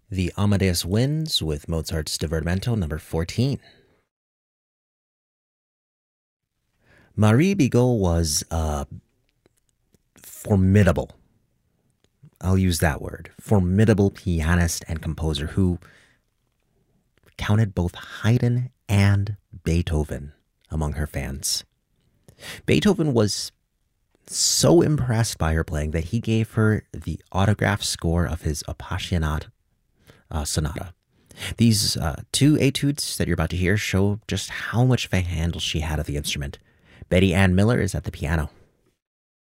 The Amadeus wins with Mozart's Divertimento number 14. Marie Bigot was formidable. I'll use that word. Formidable pianist and composer who counted both Haydn and Beethoven among her fans. Beethoven was so impressed by her playing that he gave her the autograph score of his Appassionata sonata. These two etudes that you're about to hear show just how much of a handle she had of the instrument. Betty Ann Miller is at the piano.